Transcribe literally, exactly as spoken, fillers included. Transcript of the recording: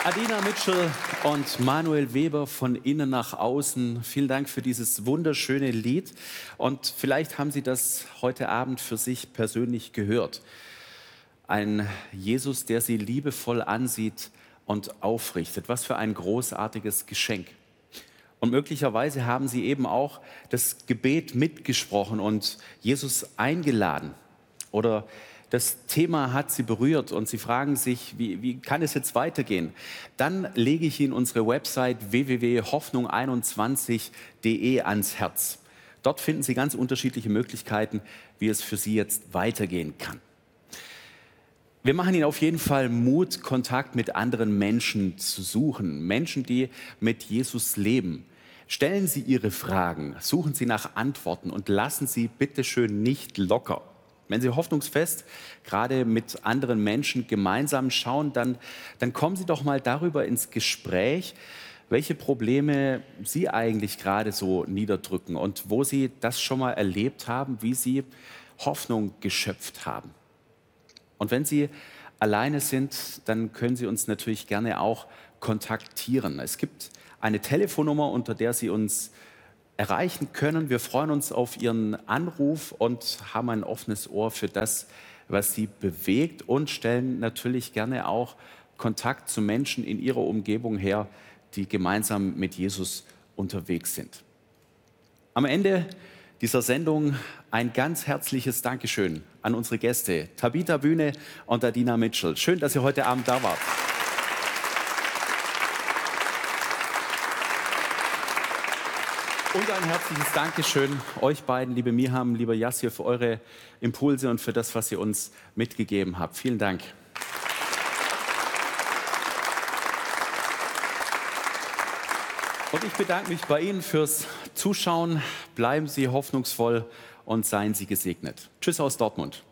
Adina Mitchell und Manuel Weber von Innen nach Außen. Vielen Dank für dieses wunderschöne Lied. Und vielleicht haben Sie das heute Abend für sich persönlich gehört. Ein Jesus, der Sie liebevoll ansieht und aufrichtet. Was für ein großartiges Geschenk. Und möglicherweise haben Sie eben auch das Gebet mitgesprochen und Jesus eingeladen. Oder das Thema hat Sie berührt und Sie fragen sich, wie, wie kann es jetzt weitergehen? Dann lege ich Ihnen unsere Website w w w punkt hoffnung einundzwanzig punkt d e ans Herz. Dort finden Sie ganz unterschiedliche Möglichkeiten, wie es für Sie jetzt weitergehen kann. Wir machen Ihnen auf jeden Fall Mut, Kontakt mit anderen Menschen zu suchen. Menschen, die mit Jesus leben. Stellen Sie Ihre Fragen, suchen Sie nach Antworten und lassen Sie bitte schön nicht locker. Wenn Sie hoffnungsfest gerade mit anderen Menschen gemeinsam schauen, dann, dann kommen Sie doch mal darüber ins Gespräch, welche Probleme Sie eigentlich gerade so niederdrücken und wo Sie das schon mal erlebt haben, wie Sie Hoffnung geschöpft haben. Und wenn Sie alleine sind, dann können Sie uns natürlich gerne auch kontaktieren. Es gibt eine Telefonnummer, unter der Sie uns erreichen können. Wir freuen uns auf Ihren Anruf und haben ein offenes Ohr für das, was Sie bewegt und stellen natürlich gerne auch Kontakt zu Menschen in Ihrer Umgebung her, die gemeinsam mit Jesus unterwegs sind. Am Ende dieser Sendung ein ganz herzliches Dankeschön an unsere Gäste, Tabitha Bühne und Adina Mitchell. Schön, dass ihr heute Abend da wart. Und ein herzliches Dankeschön euch beiden, liebe Miham, lieber Yassir, für eure Impulse und für das, was ihr uns mitgegeben habt. Vielen Dank. Und ich bedanke mich bei Ihnen fürs Zuschauen. Bleiben Sie hoffnungsvoll und seien Sie gesegnet. Tschüss aus Dortmund.